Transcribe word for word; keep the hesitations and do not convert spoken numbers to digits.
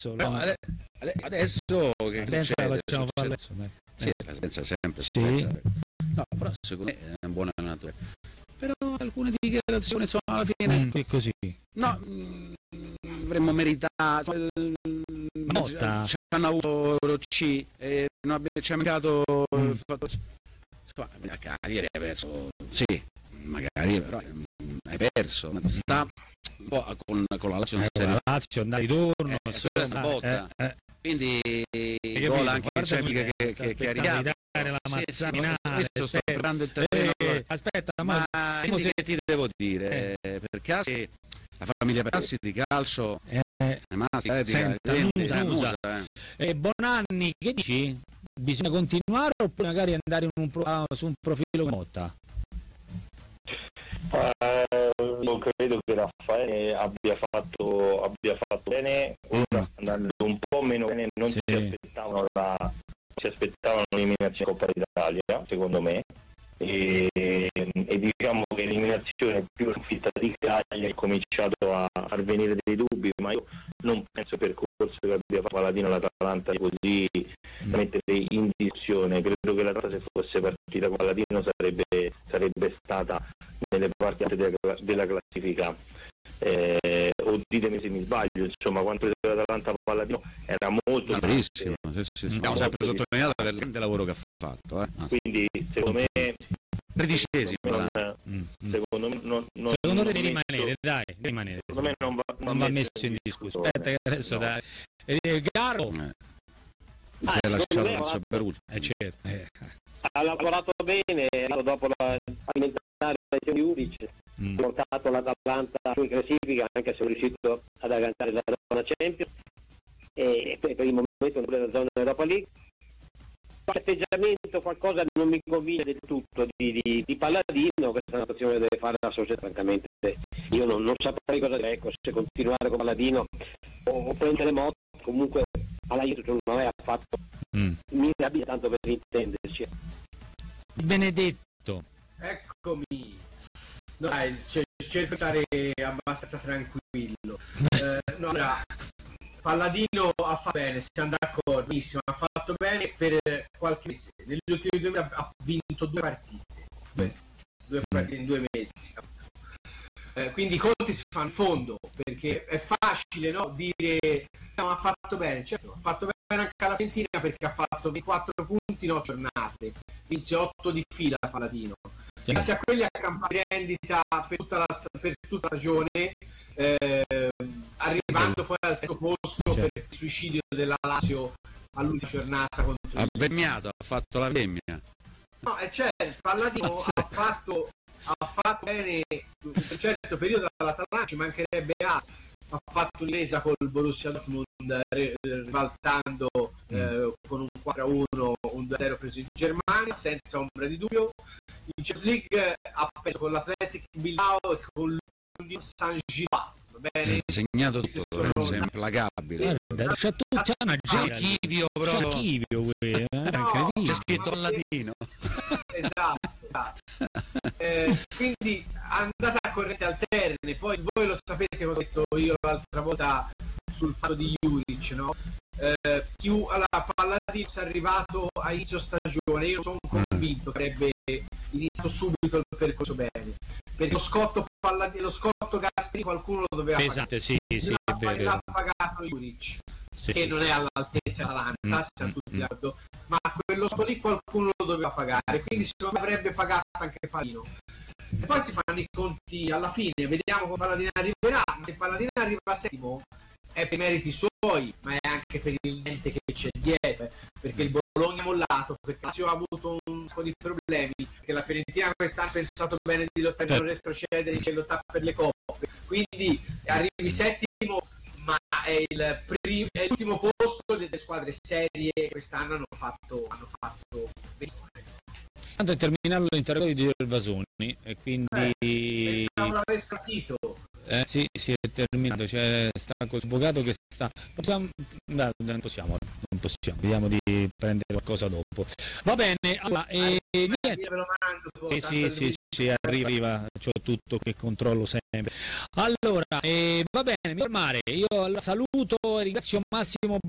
No, adesso che pensa succede? la facciamo Succede. fare Sì, la pensa sempre. Sì. No, però secondo me è un buon allenatore. Però alcune dichiarazioni sono alla fine. Mm, è così. No, mh, avremmo meritato. Motta. Ci hanno avuto Euro C e non abbiamo, ci ha mancato Mm. il fatto. Insomma, ieri hai perso. Sì, magari però hai perso. Sta un po' con, con la Lazio. Eh, la Lazio andare ritorno, eh, quella è una botta. Eh, eh. Quindi il gol anche in Champions che, che, che è arrivato. La Mazzaminale, sì, sì, questo sto preparando il terreno. Eh, aspetta, ma, ma se... che ti devo dire? Eh. Per caso la famiglia Perassi di calcio eh, è rimasta etica, Nusa. Eh, Bonanni, che dici? Bisogna continuare oppure magari andare in un pro, su un profilo Motta? Uh, non credo che Raffaele abbia fatto, abbia fatto bene, ora andando un po' meno bene, non sì. si aspettavano la, si aspettavano l'eliminazione Coppa d'Italia, secondo me, e, e diciamo che l'eliminazione più sconfitta di Cagliari è cominciato a far venire dei dubbi, ma io non penso per percorso che abbia fatto Paladino l'Atalanta così da mettere in discussione. Credo che l'Atalanta, se fosse partita con Paladino, sarebbe, sarebbe stata nelle parti alte della, della classifica. Eh, o ditemi se mi sbaglio, insomma, quanto l'Atalanta Paladino era molto bravissimo, sì, sì, sì. Abbiamo sempre sottolineato il grande lavoro che ha fatto, eh. Quindi secondo me tredicesimo, non, mm. secondo me non, non, secondo non te devi metto, rimanere, dai, devi rimanere. Secondo me non va, non non va messo in discussione. Aspetta che adesso no. dai. Eh, Garo eh. si è lasciato il suo per ultimo. Eh, certo. Eh. Ha lavorato bene dopo la alimentare di Juric, mm. ha portato l'Atalanta in classifica, anche se è riuscito ad agganciare la zona Champions e per il momento non è la zona Europa League. L'atteggiamento, qualcosa non mi convince del tutto di, di, di Palladino. Questa è una situazione che deve fare la società, francamente io non, non saprei cosa dire, ecco, se continuare con Palladino o, o prendere moto. Comunque alla Juventus non aveva fatto mm. mirabile, tanto per intenderci. Benedetto, eccomi. No, dai, cerco di stare abbastanza tranquillo. Eh, no, allora, Palladino ha fatto bene, siamo d'accordo, benissimo, ha fatto bene per qualche mese. Negli ultimi due mesi ha vinto due partite, due, due partite in due mesi. Eh, quindi i conti si fanno in fondo, perché è facile, no, dire no, ha fatto bene, certo, ha fatto bene anche alla Fiorentina perché ha fatto ventiquattro punti in otto giornate, vinse otto di fila Palladino. Sì. Grazie a quelli ha campato in rendita per tutta la, per tutta la stagione, eh, arrivando poi al sesto posto per il suicidio della Lazio all'ultima giornata contro ha vemmiato, ha fatto la vemmia. No, è certo, Palladino ha fatto ha fatto bene in un certo periodo all'Atalanta, ci mancherebbe altro. Ha fatto un'impresa col Borussia Dortmund ribaltando eh, con un quattro a uno, un due a zero preso in Germania senza ombra di dubbio. In Champions League ha perso con l'Athletic Bilbao e con l'Union Saint-Gilloise. Si è segnato tutto, sono... è implacabile. Guarda, c'è tutta una gira. Archivio proprio. Archivio, eh, no, c'è scritto al latino. Esatto, esatto. Eh, quindi andate a corrente alterne, poi voi lo sapete cosa ho detto io l'altra volta sul fatto di Juric, no? Eh, più alla Palladino è arrivato a inizio stagione, io sono convinto che avrebbe iniziato subito il percorso bene, perché lo scotto Palladino, lo scotto Gasperi qualcuno lo doveva esatto, pagare. Sì, sì, l'ha, l'ha pagato Juric, sì, che sì, non è all'altezza dell'Atalanta, mm, siamo tutti d'accordo, mm. ma quello scotto lì qualcuno lo doveva pagare, quindi secondo me avrebbe pagato anche Palladino. E poi si fanno i conti alla fine, vediamo come Palladino arriverà, ma se Palladino arriva settimo è per i meriti suoi, ma è anche per il niente che c'è dietro, perché il Bologna è mollato, perché Lazio ha avuto un sacco di problemi, perché la Fiorentina quest'anno ha pensato bene di lottare per non retrocedere, c'è lottare per le coppe, quindi arrivi settimo, ma è, il prim- è l'ultimo posto delle squadre serie che quest'anno hanno fatto, hanno fatto benissimo. Tanto è terminato l'interrogatorio di Gervasoni e quindi eh, pensavo l'avesse capito. Eh, sì, si è terminato, c'è sta col avvocato che sta. Possiamo... No, non possiamo, non possiamo, vediamo di prendere qualcosa dopo. Va bene, allora, eh, niente. Sì, sì, sì, sì, arriva, arriva, c'ho tutto che controllo sempre. Allora, eh, va bene, mi fermare, io la saluto e ringrazio Massimo